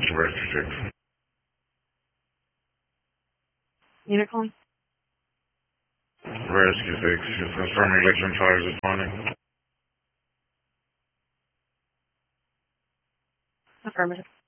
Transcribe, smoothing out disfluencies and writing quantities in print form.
Rescue 6. Unit calling? Rescue 6, just confirming electric fires this morning. Affirmative.